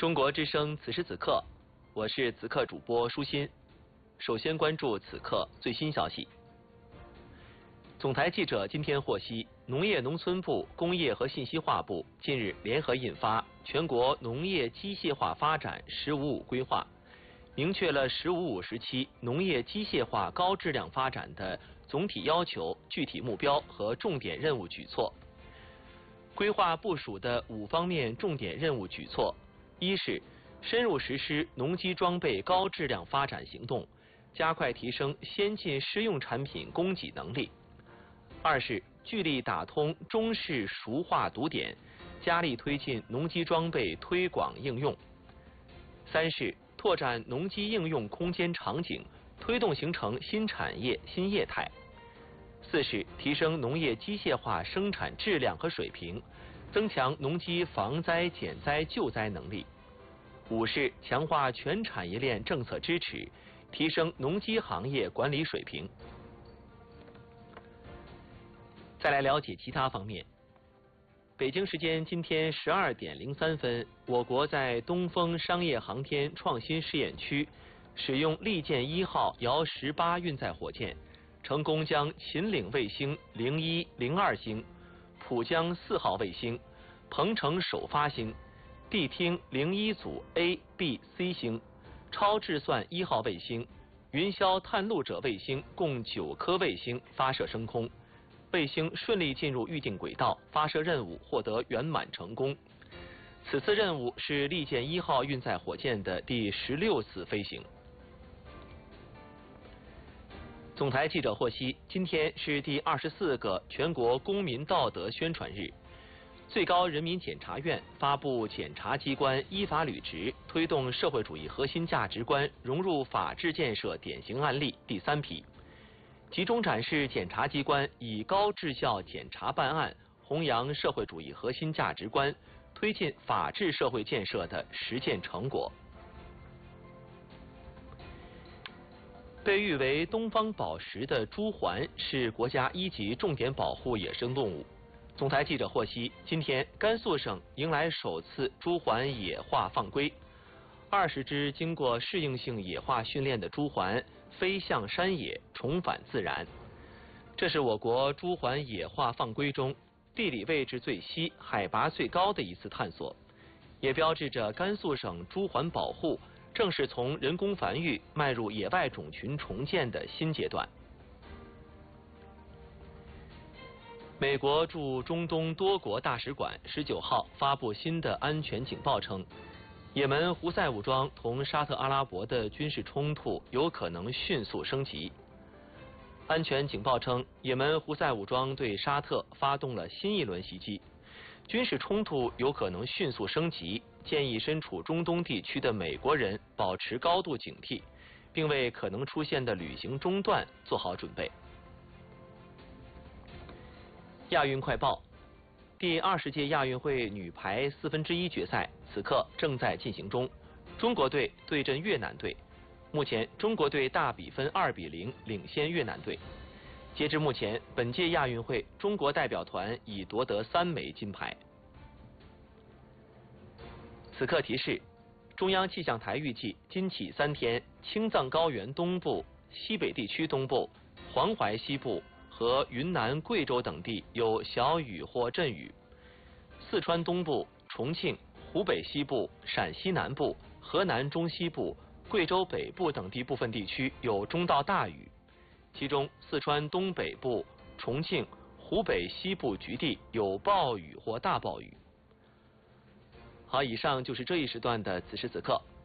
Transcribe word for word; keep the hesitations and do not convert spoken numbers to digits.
中国之声此时此刻，我是此刻主播舒心。首先关注此刻最新消息。总台记者今天获悉，农业农村部、工业和信息化部近日联合印发《全国农业机械化发展“十五五”规划》，明确了“十五五”时期农业机械化高质量发展的总体要求、具体目标和重点任务举措。规划部署的五方面重点任务举措：一是深入实施农机装备高质量发展行动，加快提升先进适用产品供给能力；二是聚力打通中式熟化堵点，加力推进农机装备推广应用；三是拓展农机应用空间场景，推动形成新产业新业态；四是提升农业机械化生产质量和水平，增强农机防灾减灾救灾能力；五是强化全产业链政策支持，提升农机行业管理水平。再来了解其他方面。北京时间今天十二点零三分，我国在东风商业航天创新试验区使用利剑一号遥十八运载火箭，成功将秦岭卫星零一、零二星、浦江四号卫星、鹏程首发星、地听零一组 A、B、C 星、超质算一号卫星、云霄探路者卫星共九颗卫星发射升空。卫星顺利进入预定轨道，发射任务获得圆满成功。此次任务是利剑一号运载火箭的第十六次飞行。总台记者获悉，今天是第二十四个全国公民道德宣传日。最高人民检察院发布检察机关依法履职，推动社会主义核心价值观融入法治建设典型案例第三批。集中展示检察机关以高质效检察办案，弘扬社会主义核心价值观，推进法治社会建设的实践成果。被誉为东方宝石的朱鹮是国家一级重点保护野生动物。总台记者获悉，今天甘肃省迎来首次朱鹮野化放归，二十只经过适应性野化训练的朱鹮飞向山野，重返自然。这是我国朱鹮野化放归中地理位置最西、海拔最高的一次探索，也标志着甘肃省朱鹮保护正式从人工繁育迈入野外种群重建的新阶段。美国驻中东多国大使馆十九号发布新的安全警报称，也门胡塞武装同沙特阿拉伯的军事冲突有可能迅速升级。安全警报称，也门胡塞武装对沙特发动了新一轮袭击，军事冲突有可能迅速升级，建议身处中东地区的美国人保持高度警惕，并为可能出现的旅行中断做好准备。亚运快报。第二十届亚运会女排四分之一决赛此刻正在进行中，中国队对阵越南队。目前中国队大比分二比零领先越南队。截至目前，本届亚运会中国代表团已夺得三枚金牌。此刻提示：中央气象台预计今起三天，青藏高原东部、西北地区东部、黄淮西部和云南、贵州等地有小雨或阵雨，四川东部、重庆、湖北西部、陕西南部、河南中西部、贵州北部等地部分地区有中到大雨，其中四川东北部、重庆、湖北西部局地有暴雨或大暴雨。好，以上就是这一时段的此时此刻，